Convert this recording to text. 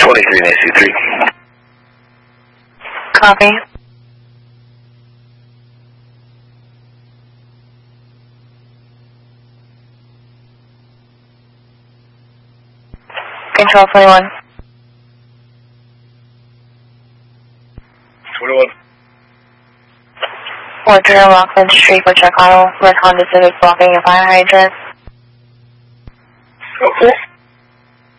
23 Nancy 3. Copy. Control 21. 21. 430 Rockland Street, Chicago. Red Honda Civic blocking a fire hydrant. Oh,